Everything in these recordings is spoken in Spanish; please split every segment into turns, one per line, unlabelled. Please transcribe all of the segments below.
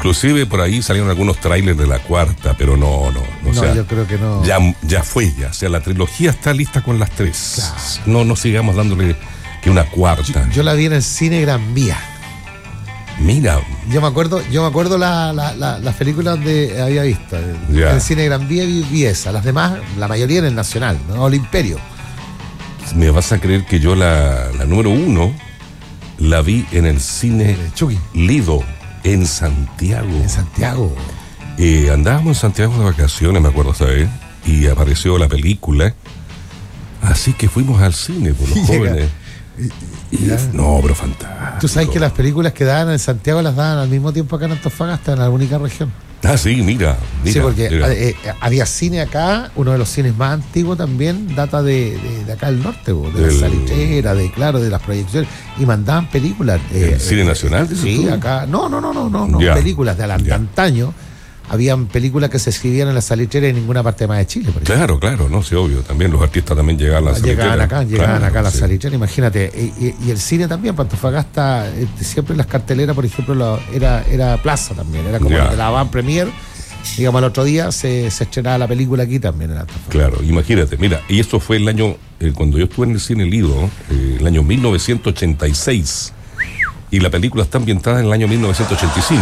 Inclusive por ahí salieron algunos trailers de la cuarta, pero no, o sea,
yo creo que no.
Ya fue. O sea, la trilogía está lista con las 3.
Claro.
No sigamos dándole que una cuarta.
Yo la vi en el cine Gran Vía.
Mira.
Yo me acuerdo las películas donde había visto. En el cine Gran Vía vi esa. Las demás, la mayoría en el Nacional, ¿no? O el Imperio.
Me vas a creer que yo la número 1 la vi en el cine
Chucky.
Lido, en Santiago.
En Santiago.
Andábamos en Santiago de vacaciones, me acuerdo, ¿sabes? Y apareció la película. Así que fuimos al cine por los jóvenes. No, pero fantástico.
Tú sabes que las películas que daban en Santiago las daban al mismo tiempo acá en Antofagasta, en la única región.
Ah, sí, mira.
Sí, porque había cine acá, uno de los cines más antiguos también, data de acá del norte, de la Salitrera, de las proyecciones, y mandaban películas.
¿El cine nacional?
Sí, acá. No, películas de antaño. Habían películas que se escribían en la Salitrera y en ninguna parte más de Chile, por
ejemplo. Claro, no, sí, obvio. También los artistas también llegaban a la Salitrera.
Llegaban acá a la Salitrera, imagínate. Y el cine también, para Antofagasta, siempre las carteleras, por ejemplo, era plaza también. Era como de la Van Premier. Digamos, al otro día se estrenaba la película aquí también en Antofagasta.
Claro, imagínate. Mira, y eso fue el año, cuando yo estuve en el cine Lido, el año 1986. Y la película está ambientada en el año 1985.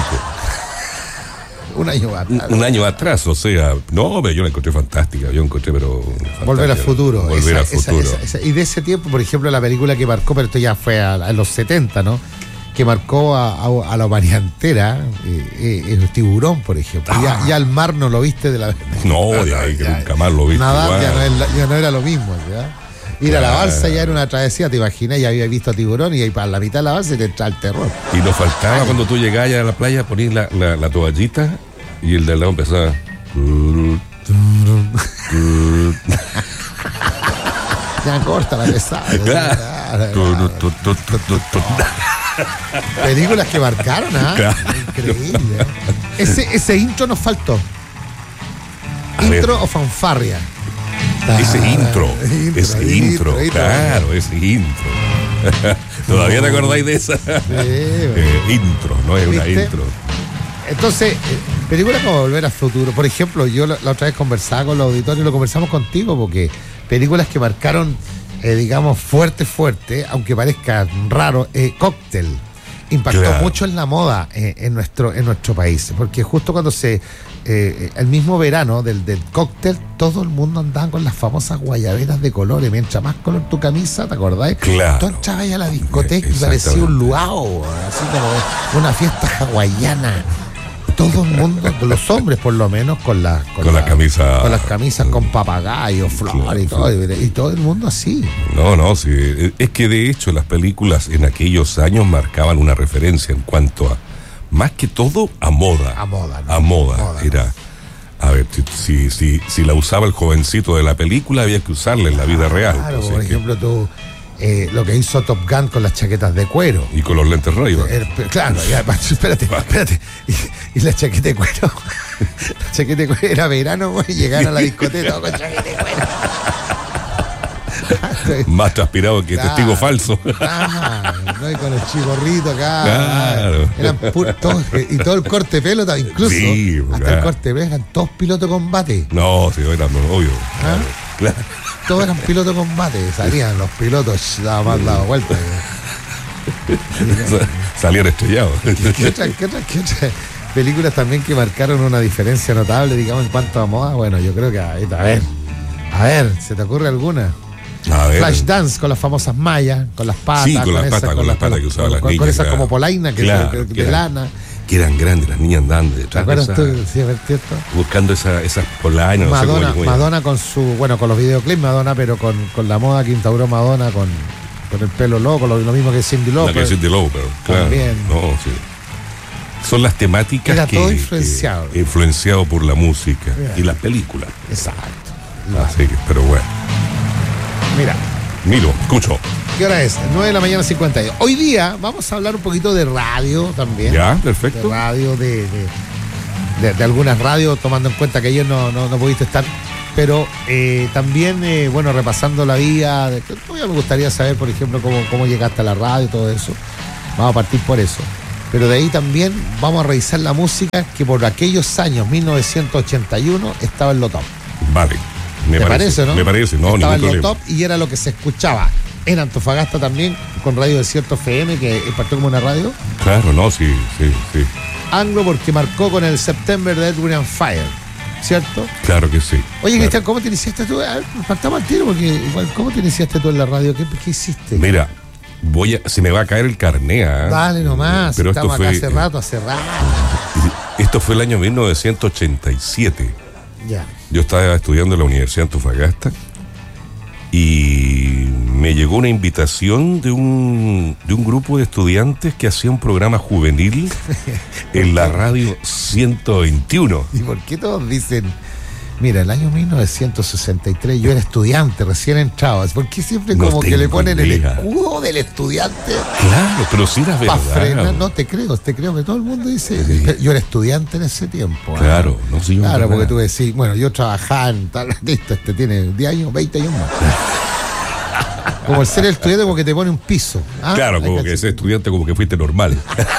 Un
año atrás, o sea, no, pero yo la encontré fantástica,
Volver al futuro.
Volver al futuro.
Y de ese tiempo, por ejemplo, la película que marcó, pero esto ya fue en los 70, ¿no? Que marcó a la humanidad entera, el Tiburón, por ejemplo. Ya el mar no lo viste de la...
No, ya nunca más lo viste.
Nada, ya no era lo mismo, ¿ya? Ir a la balsa ya era una travesía, te imaginas, ya había visto a Tiburón y ahí para la mitad de la balsa te entra el terror.
Y nos faltaba cuando tú llegabas a la playa, ponías la toallita y el de al lado empezaba.
Ya corta la pesada. Películas que marcaron, increíble. Ese intro nos faltó. ¿Intro o fanfarria?
Ese intro, claro, ese intro. ¿Todavía te acordáis de esa? Intro, no es una intro.
Entonces, películas como Volver al Futuro. Por ejemplo, yo la otra vez conversaba con los auditores, lo conversamos contigo, porque películas que marcaron, digamos, fuerte, aunque parezca raro, Cóctel. Impactó mucho en la moda en nuestro país, porque justo cuando el mismo verano del Cóctel, todo el mundo andaba con las famosas guayaberas de colores. Mientras más color tu camisa, ¿te acordás?
Claro.
Tú entrabas ahí a la discoteca y parecía un luau, así como una fiesta hawaiana. Todo el mundo, los hombres por lo menos, con las camisas con papagayos, flores, y todo el mundo así.
No, sí. Es que de hecho las películas en aquellos años marcaban una referencia en cuanto a, más que todo, a moda. A moda. Era, a ver, si la usaba el jovencito de la película, había que usarla en la vida real.
Claro, por ejemplo, tú... lo que hizo Top Gun con las chaquetas de cuero.
Y con los lentes Ray-Ban.
Claro, espérate. Y la chaqueta de cuero. La chaqueta de cuero era verano, güey, llegaron a la discoteca con chaqueta de cuero.
Más transpirado que testigo falso.
¿No? Y con el chiborrito acá.
Claro.
Eran y todo el corte de pelo, incluso. Sí, hasta el corte de pelo, eran todos pilotos de combate.
No, sí, eran obvio. Claro.
Todos eran pilotos de combate, salían los pilotos, daban la vuelta.
Salían estrellados.
¿Qué otras películas también que marcaron una diferencia notable, digamos, en cuanto a moda? Bueno, yo creo que a ver, ¿se te ocurre alguna? Flashdance con las famosas mallas, con las patas.
Sí, con las patas que usaban las niñas.
Con esas como polaina, de lana.
Que eran grandes, las niñas andando detrás.
¿Te acuerdas tú? Sí, ¿cierto?
Buscando esas polainas.
Madonna con con los videoclips, Madonna, pero con la moda que instauró Madonna, con el pelo loco, lo mismo que Cyndi Lauper.
La que Cyndi Lauper, claro.
También.
No, sí. Son las temáticas
era todo influenciado.
Influenciado por la música y las películas.
Exacto.
Así que, pero bueno. Miro, escucho.
¿Qué hora es? 9:50 a.m. Hoy día vamos a hablar un poquito de radio también.
Ya, perfecto.
De radio, de algunas radios, tomando en cuenta que ayer no pudiste estar. Pero también, repasando la vida. Me gustaría saber, por ejemplo, cómo llegaste a la radio y todo eso. Vamos a partir por eso. Pero de ahí también vamos a revisar la música que por aquellos años, 1981, estaba en lo top.
Vale.
¿Te parece, no?
Me parece, no,
estaba
ningún
en lo
problema.
top y era lo que se escuchaba en Antofagasta también, con Radio Desierto FM, que partió como una radio.
Claro, no, sí.
Anglo, porque marcó con el September de Edwin and Fire, ¿cierto?
Claro que sí.
Oye,
claro.
Cristian, ¿cómo te iniciaste tú? A ver, partamos al tiro, porque igual, ¿cómo te iniciaste tú en la radio? ¿Qué hiciste?
Mira, se me va a caer el carné.
Dale nomás,
pero
estamos
esto fue,
acá hace rato.
Esto fue el año 1987.
Ya.
Yo estaba estudiando en la Universidad de Antofagasta y me llegó una invitación de un grupo de estudiantes que hacía un programa juvenil en la radio 121.
¿Y por qué todos dicen, mira, el año 1963 yo era estudiante, recién entrado? ¿Por qué siempre
No
como que le ponen el
idea.
escudo del estudiante?
Claro, pero si era
Pa' frenar.
verdad.
No te creo que todo el mundo dice,
Sí.
yo era estudiante en ese tiempo.
Claro, no sé yo.
Claro,
verdad.
porque tú decís, bueno, yo trabajaba en tal, listo, tiene 10 años, 20 años más. Como el ser estudiante como que te pone un piso. ¿Ah?
Claro,
Hay
como que ese estudiante como que fuiste normal.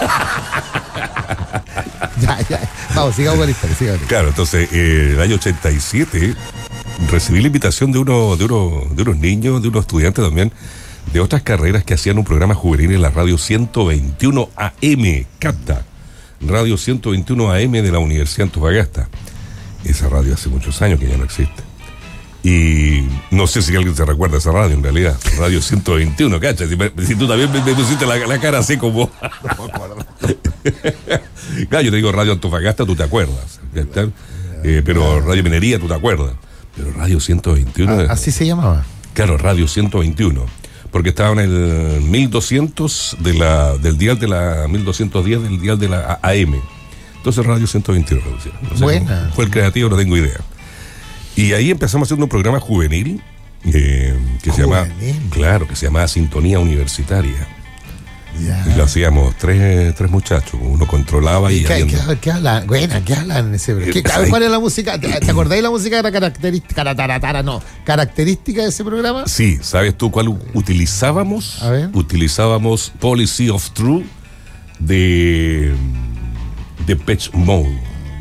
Ya. Vamos, sigamos con la historia.
Claro, entonces, el año 87 recibí la invitación de unos niños, de unos estudiantes también, de otras carreras que hacían un programa juvenil en la radio 121 AM, capta, radio 121 AM de la Universidad de Antofagasta. Esa radio hace muchos años que ya no existe. Y no sé si alguien se recuerda de esa radio en realidad, radio 121, ¿cachai? Si tú también me pusiste la cara así como...
No me acuerdo.
Claro, yo te digo Radio Antofagasta, tú te acuerdas, ¿cachai? Pero Radio Minería, tú te acuerdas. Pero Radio 121...
Así se llamaba.
Claro, Radio 121. Porque estaba en el 1200 del dial de la 1210 del dial de la AM. Entonces Radio 121 reducieron. No sé
Buena.
cómo fue el creativo, no tengo idea. Y ahí empezamos haciendo un programa juvenil que se llama, claro, que se llamaba Sintonía Universitaria.
Ya.
Y lo hacíamos tres muchachos, uno controlaba y
¿Qué hablan? Buena, ¿qué hablan en ese programa? ¿Cuál es la música? ¿Te acordáis la música era característica de ese programa?
Sí, ¿sabes tú cuál utilizábamos?
A ver.
Utilizamos Policy of True de Depeche Mode.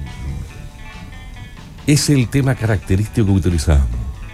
Ese es el tema característico que utilizábamos.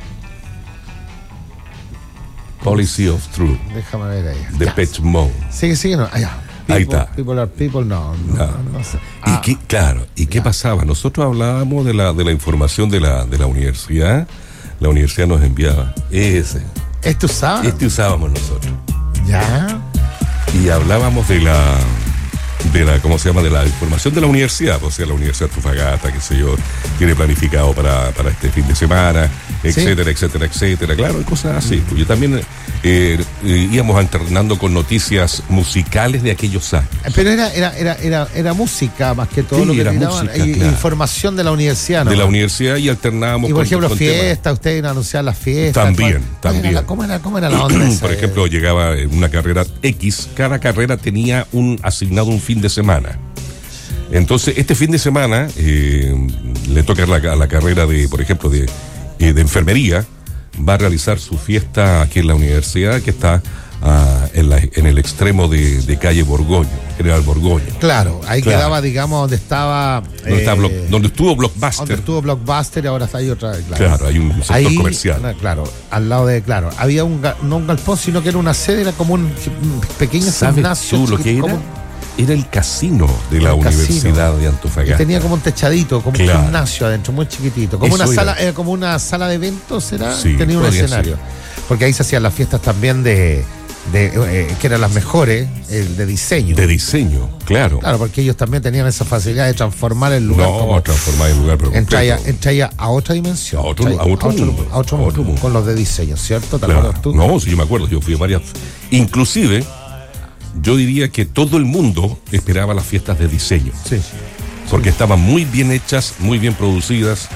Policy of True.
Déjame ver ahí.
Depeche Mode.
Sigue, no. Allá.
Ahí está.
People are people, no sé.
¿Y qué pasaba? Nosotros hablábamos de la información de la universidad. La universidad nos enviaba ese.
¿Este usaba?
Este usábamos nosotros.
Ya.
Y hablábamos de la ¿cómo se llama? De la información de la universidad, o sea, la Universidad de Antofagasta, qué sé yo, tiene planificado para este fin de semana, etcétera, etcétera, etcétera, claro, y cosas así. Yo también íbamos alternando con noticias musicales de aquellos años.
Pero era música más que todo,
Sí,
lo que
era
tiraban,
música,
y
claro.
Información de la universidad, ¿no?
De la universidad, y alternábamos
Y por ejemplo,
con
fiestas, ustedes anunciaban las fiestas.
También.
¿Cómo era la onda esa?
Por ejemplo, llegaba una carrera X, cada carrera tenía asignado un fin de semana. Entonces, este fin de semana le toca a la carrera por ejemplo, de enfermería, va a realizar su fiesta aquí en la universidad, que está en el extremo de calle Borgoño, General Borgoño.
Claro, ahí quedaba, digamos, donde estaba...
donde estuvo Blockbuster.
Donde estuvo Blockbuster, y ahora está ahí otra...
Claro, hay un sector
ahí,
comercial.
Claro, al lado de... Claro, había no un galpón, sino que era una sede, era como un pequeño
¿Sabes
gimnasio.
tú lo que era? Era el casino de la Universidad de Antofagasta.
Que tenía como un techadito, como un gimnasio adentro, muy chiquitito. Como
Eso
una sala de eventos, ¿era?
Sí,
tenía un escenario.
ser.
Porque ahí se hacían las fiestas también que eran las mejores, de diseño.
De diseño, claro.
Claro, porque ellos también tenían esa facilidad de transformar el lugar.
Transformar el lugar, pero
entraía a otra dimensión.
A otro mundo.
Con los de diseño, ¿cierto? ¿Te
claro.
acuerdas tú?
No, sí, yo me acuerdo. Yo fui a varias. Inclusive, yo diría que todo el mundo esperaba las fiestas de diseño.
Sí.
Porque estaban muy bien hechas, muy bien producidas.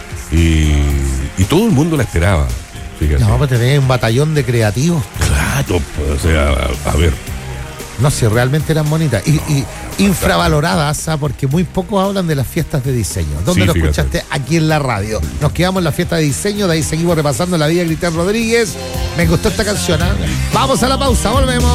Y todo el mundo la esperaba. Fíjate.
No, pues tenés un batallón de creativos.
Claro, pues, o sea, a ver.
No sé, realmente eran bonitas. Y infravaloradas, porque muy pocos hablan de las fiestas de diseño. ¿Dónde lo escuchaste? Aquí en la radio. Nos quedamos en la fiesta de diseño, de ahí seguimos repasando la vida de Cristian Rodríguez. Me gustó esta canción, ¿eh? Vamos a la pausa, volvemos.